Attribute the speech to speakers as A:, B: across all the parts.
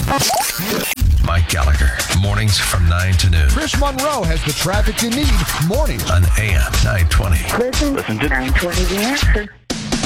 A: Mike Gallagher, mornings from 9 to noon.
B: Chris Monroe has the traffic you need, mornings
A: on AM 920.
C: Listen to 920 The Answer.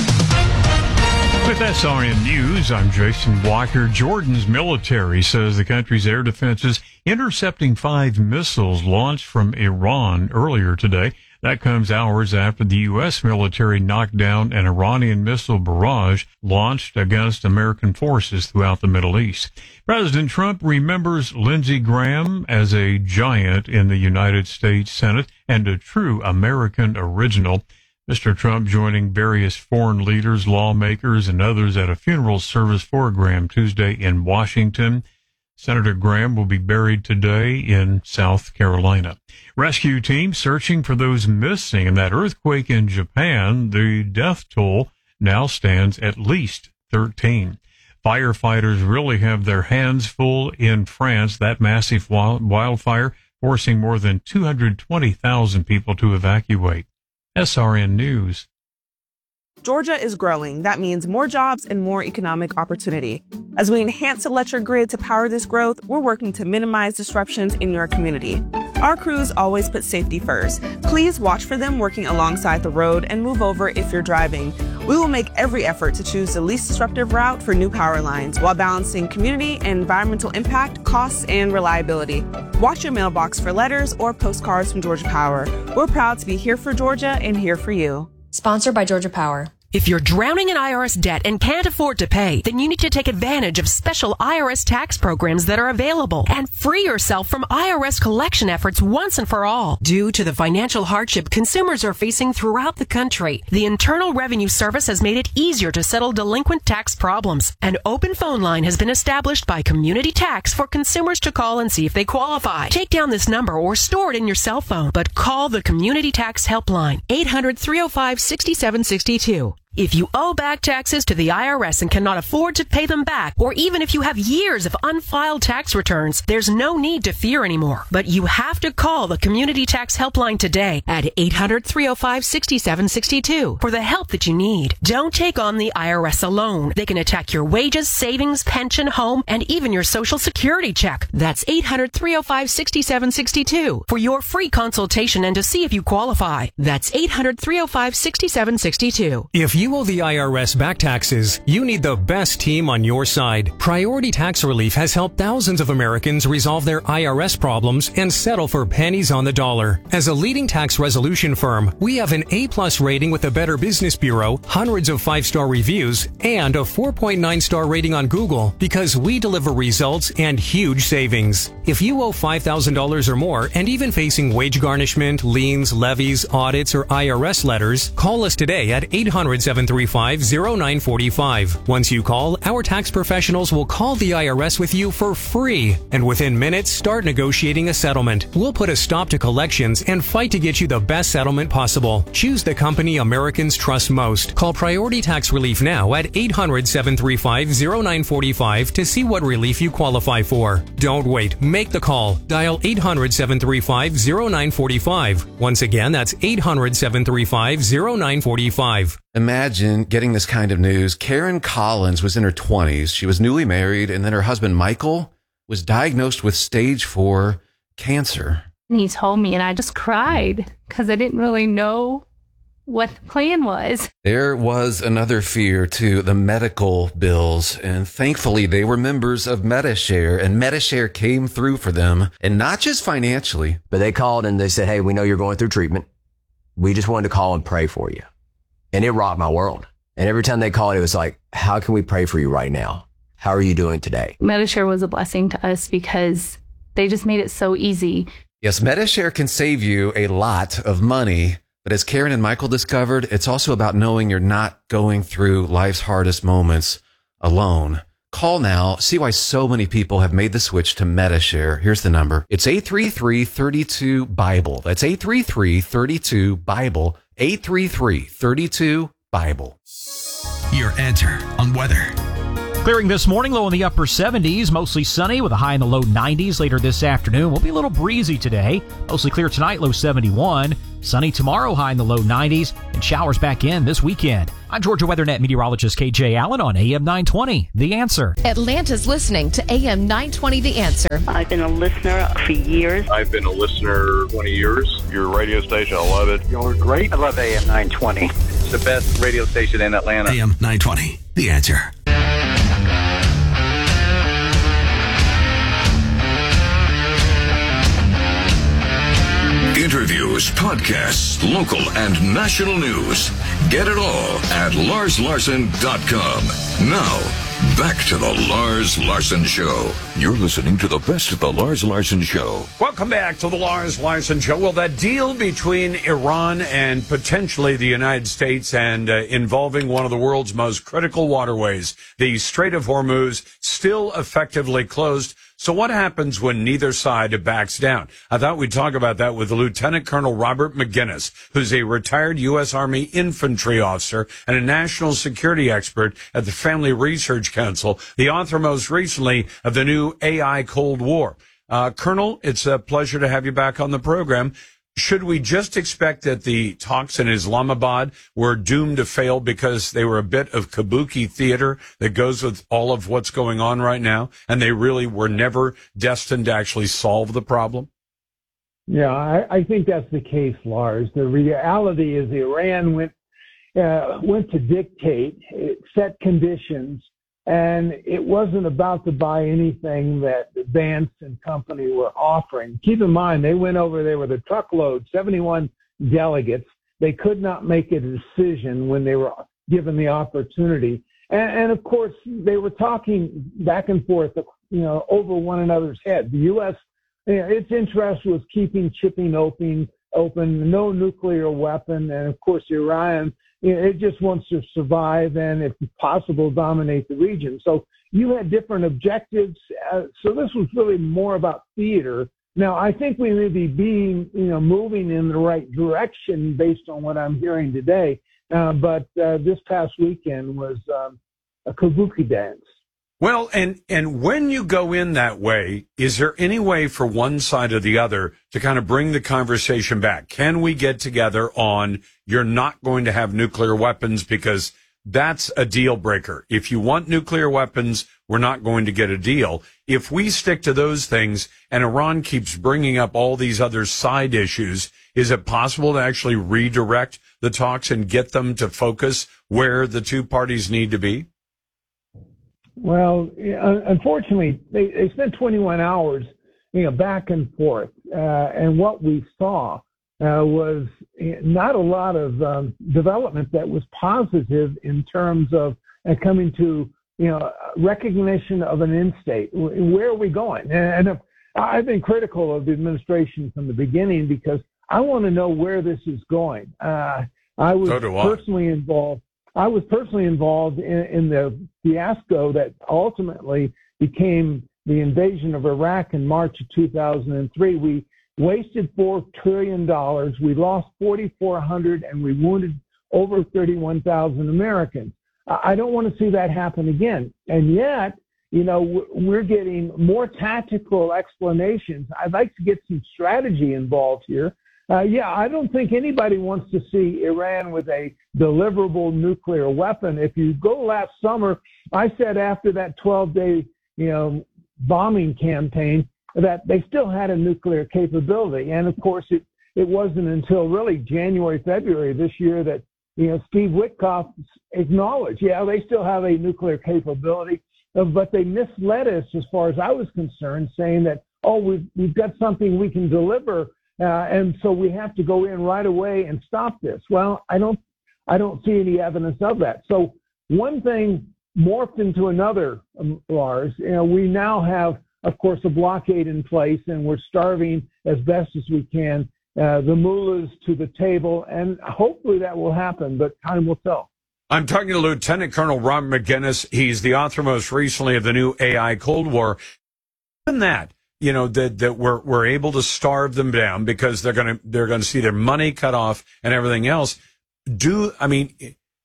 D: With SRN News, I'm Jason Walker. Jordan's military says the country's air defense is intercepting 5 missiles launched from Iran earlier today. That comes hours after the U.S. military knocked down an Iranian missile barrage launched against American forces throughout the Middle East. President Trump remembers Lindsey Graham as a giant in the United States Senate and a true American original. Mr. Trump joining various foreign leaders, lawmakers, and others at a funeral service for Graham Tuesday in Washington. Senator Graham will be buried today in South Carolina. Rescue teams searching for those missing in that earthquake in Japan. The death toll now stands at least 13. Firefighters really have their hands full in France. That massive wildfire forcing more than 220,000 people to evacuate. SRN News.
E: Georgia is growing. That means more jobs and more economic opportunity. As we enhance the electric grid to power this growth, we're working to minimize disruptions in your community. Our crews always put safety first. Please watch for them working alongside the road and move over if you're driving. We will make every effort to choose the least disruptive route for new power lines while balancing community and environmental impact, costs, and reliability. Watch your mailbox for letters or postcards from Georgia Power. We're proud to be here for Georgia and here for you.
F: Sponsored by Georgia Power.
G: If you're drowning in IRS debt and can't afford to pay, then you need to take advantage of special IRS tax programs that are available and free yourself from IRS collection efforts once and for all. Due to the financial hardship consumers are facing throughout the country, the Internal Revenue Service has made it easier to settle delinquent tax problems. An open phone line has been established by Community Tax for consumers to call and see if they qualify. Take down this number or store it in your cell phone, but call the Community Tax Helpline, 800-305-6762. If you owe back taxes to the IRS and cannot afford to pay them back, or even if you have years of unfiled tax returns, there's no need to fear anymore. But you have to call the Community Tax Helpline today at 800-305-6762 for the help that you need. Don't take on the IRS alone. They can attack your wages, savings, pension, home, and even your Social Security check. That's 800-305-6762 for your free consultation and to see if you qualify. That's 800-305-6762.
H: If you owe the IRS back taxes, you need the best team on your side. Priority Tax Relief has helped thousands of Americans resolve their IRS problems and settle for pennies on the dollar. As a leading tax resolution firm, we have an A+ rating with the Better Business Bureau, hundreds of 5-star reviews, and a 4.9-star rating on Google because we deliver results and huge savings. If you owe $5,000 or more and even facing wage garnishment, liens, levies, audits, or IRS letters, call us today at 800-735-0945. Once you call, our tax professionals will call the IRS with you for free, and within minutes, start negotiating a settlement. We'll put a stop to collections and fight to get you the best settlement possible. Choose the company Americans trust most. Call Priority Tax Relief now at 800-735-0945 to see what relief you qualify for. Don't wait. Make the call. Dial 800-735-0945. Once again, that's 800-735-0945.
I: Imagine getting this kind of news. Karen Collins was in her 20s. She was newly married, and then her husband, Michael, was diagnosed with stage 4 cancer.
J: And he told me, and I just cried because I didn't really know what the plan was.
I: There was another fear, too, the medical bills. And thankfully, they were members of Medi-Share, and Medi-Share came through for them, and not just financially.
K: But they called and they said, hey, we know you're going through treatment. We just wanted to call and pray for you. And it rocked my world. And every time they called, it was like, how can we pray for you right now? How are you doing today?
J: Medi-Share was a blessing to us because they just made it so easy.
I: Yes, Medi-Share can save you a lot of money. But as Karen and Michael discovered, it's also about knowing you're not going through life's hardest moments alone. Call now. See why so many people have made the switch to Medi-Share. Here's the number. It's 833-32-BIBLE. That's 833-32-BIBLE. 833-32-BIBLE.
A: Your answer on weather.
F: Clearing this morning, low in the upper 70s, mostly sunny with a high in the low 90s later this afternoon. Will be a little breezy today. Mostly clear tonight, low 71. Sunny tomorrow, high in the low 90s, and showers back in this weekend. I'm Georgia WeatherNet meteorologist KJ Allen on AM 920, The Answer.
L: Atlanta's listening to AM 920, The Answer.
C: I've been a listener for years.
M: I've been a listener 20 years. Your radio station, I love it.
N: Y'all are great.
O: I love AM 920. It's the best radio station in Atlanta.
A: AM 920, The Answer. Interviews, podcasts, local and national news. Get it all at LarsLarson.com. Now, back to the Lars Larson Show. You're listening to the best of the Lars Larson Show.
P: Welcome back to the Lars Larson Show. Well, that deal between Iran and potentially the United States and involving one of the world's most critical waterways, the Strait of Hormuz, still effectively closed. So what happens when neither side backs down? I thought we'd talk about that with Lieutenant Colonel Robert McGinnis, who's a retired U.S. Army infantry officer and a national security expert at the Family Research Council, the author most recently of the new AI Cold War. Colonel, it's a pleasure to have you back on the program. Should we just expect that the talks in Islamabad were doomed to fail because they were a bit of kabuki theater that goes with all of what's going on right now, and they really were never destined to actually solve the problem?
Q: Yeah, I think that's the case, Lars. The reality is Iran went to dictate, it set conditions, and it wasn't about to buy anything that Vance and company were offering. Keep in mind, they went over there with a truckload, 71 delegates. They could not make a decision when they were given the opportunity. And of course, they were talking back and forth, over one another's head. The U.S., its interest was keeping shipping open, no nuclear weapon. And of course, Iran, it just wants to survive and, if possible, dominate the region. So you had different objectives. So this was really more about theater. Now, I think we may be moving in the right direction based on what I'm hearing today. But this past weekend was a kabuki dance.
P: Well, and when you go in that way, is there any way for one side or the other to kind of bring the conversation back? Can we get together on you're not going to have nuclear weapons, because that's a deal breaker. If you want nuclear weapons, we're not going to get a deal. If we stick to those things and Iran keeps bringing up all these other side issues, is it possible to actually redirect the talks and get them to focus where the two parties need to be?
Q: Well, unfortunately, they spent 21 hours, back and forth. And what we saw was not a lot of development that was positive in terms of coming to, recognition of an end state. Where are we going? And I've been critical of the administration from the beginning because I want to know where this is going. I was personally involved in the fiasco that ultimately became the invasion of Iraq in March of 2003. We wasted $4 trillion. We lost 4,400 and we wounded over 31,000 Americans. I don't want to see that happen again. And yet, we're getting more tactical explanations. I'd like to get some strategy involved here. I don't think anybody wants to see Iran with a deliverable nuclear weapon. If you go last summer, I said after that 12-day, bombing campaign that they still had a nuclear capability. And of course, it wasn't until really January, February this year that, Steve Witkoff acknowledged, they still have a nuclear capability, but they misled us as far as I was concerned, saying that, we've got something we can deliver. And so we have to go in right away and stop this. Well, I don't see any evidence of that. So one thing morphed into another, Lars. We now have, of course, a blockade in place, and we're starving as best as we can the mullahs to the table, and hopefully that will happen, but time will tell.
P: I'm talking to Lieutenant Colonel Rob McGinnis. He's the author most recently of the new AI Cold War. And that, that we're able to starve them down because they're going to see their money cut off and everything else.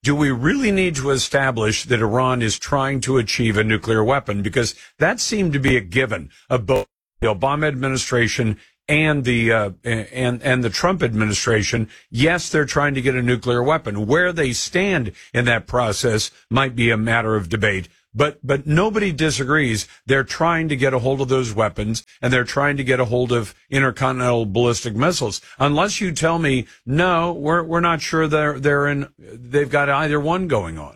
P: do we really need to establish that Iran is trying to achieve a nuclear weapon? Because that seemed to be a given of both the Obama administration and the and the Trump administration. Yes, they're trying to get a nuclear weapon. Where they stand in that process might be a matter of debate. But nobody disagrees. They're trying to get a hold of those weapons, and they're trying to get a hold of intercontinental ballistic missiles. Unless you tell me, no, we're not sure they've got either one going on.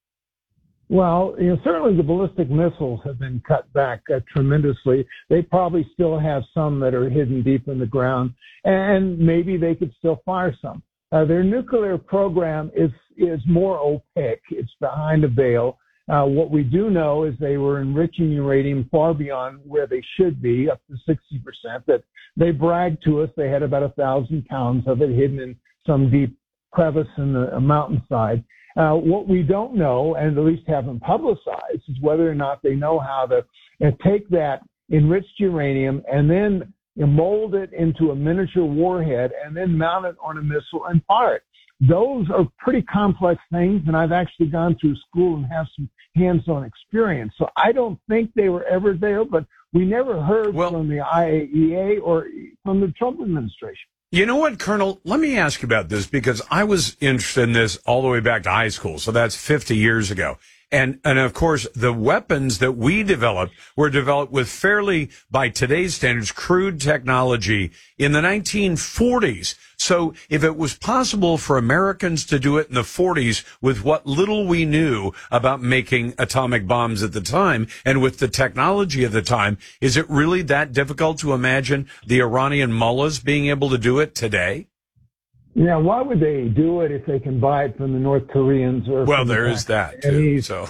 Q: Well, certainly the ballistic missiles have been cut back tremendously. They probably still have some that are hidden deep in the ground, and maybe they could still fire some. Their nuclear program is more opaque. It's behind a veil. What we do know is they were enriching uranium far beyond where they should be, up to 60%. That they bragged to us they had about 1,000 pounds of it hidden in some deep crevice in the mountainside. What we don't know, and at least haven't publicized, is whether or not they know how to take that enriched uranium and then mold it into a miniature warhead and then mount it on a missile and fire it. Those are pretty complex things, and I've actually gone through school and have some hands-on experience. So I don't think they were ever there, but we never heard from the IAEA or from the Trump administration.
P: You know what, Colonel? Let me ask you about this, because I was interested in this all the way back to high school, so that's 50 years ago. And of course, the weapons that we developed were developed with fairly, by today's standards, crude technology in the 1940s. So if it was possible for Americans to do it in the 40s with what little we knew about making atomic bombs at the time and with the technology of the time, is it really that difficult to imagine the Iranian mullahs being able to do it today?
Q: Yeah, why would they do it if they can buy it from the North Koreans? Or
P: well, there is that too. So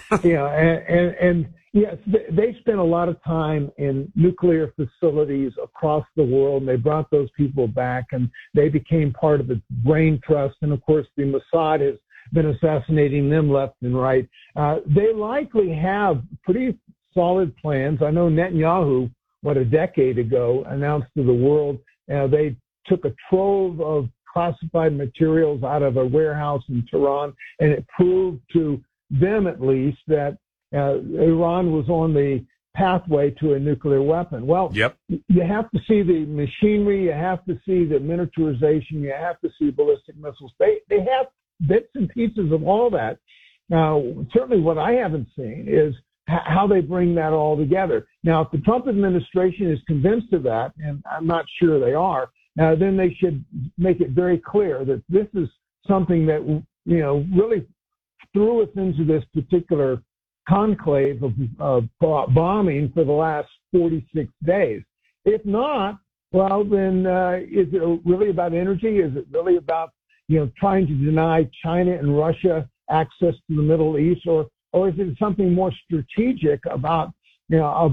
Q: and yes, they spent a lot of time in nuclear facilities across the world, and they brought those people back, and they became part of the brain trust. And of course, the Mossad has been assassinating them left and right. They likely have pretty solid plans. I know Netanyahu, a decade ago, announced to the world they took a trove of classified materials out of a warehouse in Tehran, and it proved to them at least that Iran was on the pathway to a nuclear weapon. Well, you have to see the machinery, you have to see the miniaturization, you have to see ballistic missiles. They have bits and pieces of all that. Now, certainly what I haven't seen is how they bring that all together. Now, if the Trump administration is convinced of that, and I'm not sure they are, then they should make it very clear that this is something that, really threw us into this particular conclave of bombing for the last 46 days. If not, well, then is it really about energy? Is it really about, trying to deny China and Russia access to the Middle East? Or is it something more strategic about, a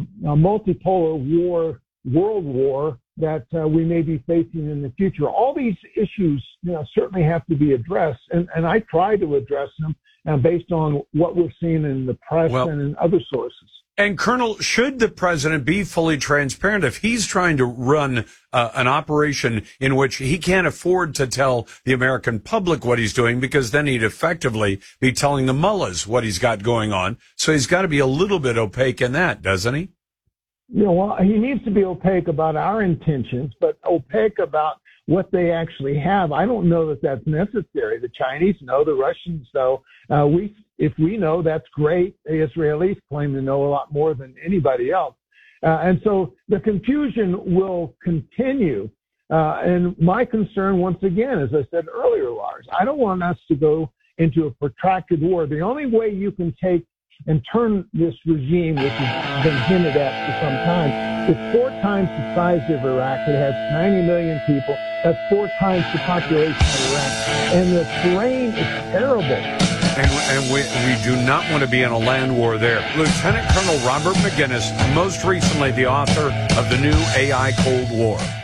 Q: multipolar world war that we may be facing in the future? All these issues, certainly have to be addressed, and I try to address them based on what we're seeing in the press and in other sources.
P: And Colonel, should the president be fully transparent if he's trying to run an operation in which he can't afford to tell the American public what he's doing, because then he'd effectively be telling the mullahs what he's got going on? So he's got to be a little bit opaque in that, doesn't he?
Q: Well, he needs to be opaque about our intentions, but opaque about what they actually have. I don't know that that's necessary. The Chinese know, the Russians know. If we know, that's great. The Israelis claim to know a lot more than anybody else. And so the confusion will continue. And my concern, once again, as I said earlier, Lars, I don't want us to go into a protracted war. The only way you can take and turn this regime, which has been hinted at for some time, is 4 times the size of Iraq. It has 90 million people. That's 4 times the population of Iraq. And the terrain is terrible.
P: And we do not want to be in a land war there. Lieutenant Colonel Robert McGinnis, most recently the author of the new AI Cold War.